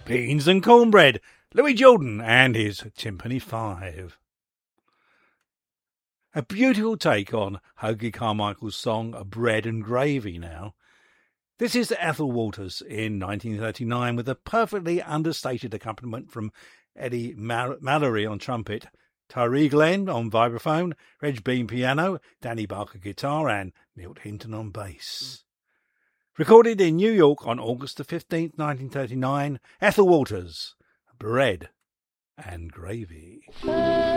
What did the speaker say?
Beans and Cornbread, Louis Jordan and his Timpani 5. A beautiful take on Hoagy Carmichael's song Bread and Gravy now. This is Ethel Waters in 1939 with a perfectly understated accompaniment from Eddie Mallory on trumpet, Tyree Glenn on vibraphone, Reg Beam piano, Danny Barker guitar and Milt Hinton on bass. Recorded in New York on August the 15th, 1939, Ethel Waters, Bread and Gravy.